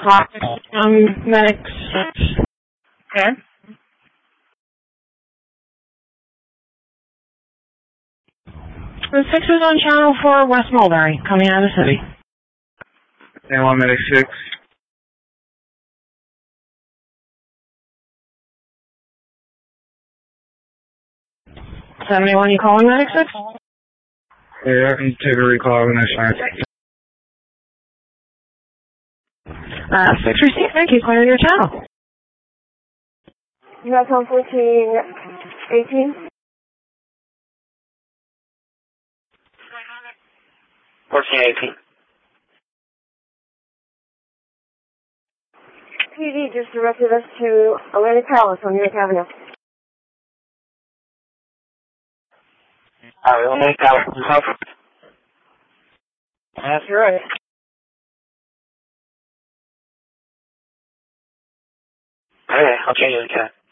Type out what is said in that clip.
Medic 6. Okay. The 6 is on channel 4 West Mulberry, coming out of the city. And 1 Medic 6. 71, you calling Medic 6? Yeah, I can take a recall when I start. 6 receive, thank you, clear your channel. You have home 1418? 1418. PD just directed us to Atlantic Palace on York Avenue. Atlantic Palace. That's right. Okay, I'll change it again.